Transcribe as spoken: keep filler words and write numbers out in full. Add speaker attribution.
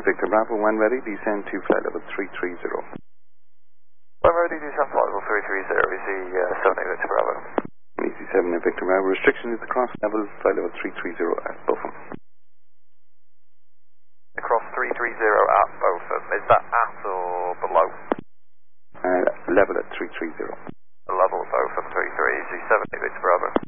Speaker 1: Victor Bravo, one ready, descend to flight level three three zero.
Speaker 2: one ready, descend flight level three three zero, easy uh, seven eight Victor Bravo.
Speaker 1: Easy seven eight Victor Bravo, restriction is the cross level, flight level three three zero at Botham.
Speaker 2: Across three three zero at Botham, is that at or below?
Speaker 1: Uh, level at three three zero.
Speaker 2: The level at Botham, three three, easy seven eight Victor Bravo.